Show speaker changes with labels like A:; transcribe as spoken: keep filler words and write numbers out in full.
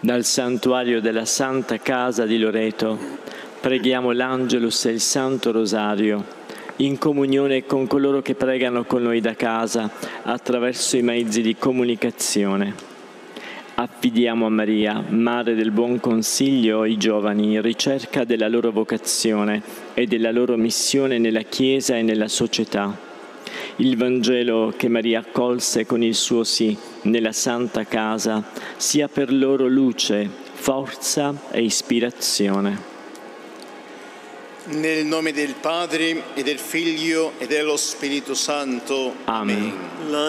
A: Dal santuario della Santa Casa di Loreto preghiamo l'Angelus e il Santo Rosario, in comunione con coloro che pregano con noi da casa attraverso i mezzi di comunicazione. Affidiamo a Maria, Madre del Buon Consiglio, i giovani in ricerca della loro vocazione e della loro missione nella Chiesa e nella società. Il Vangelo che Maria accolse con il suo sì nella Santa Casa sia per loro luce, forza e ispirazione.
B: Nel nome del Padre, e del Figlio, e dello Spirito Santo.
A: Amen.
B: Amen.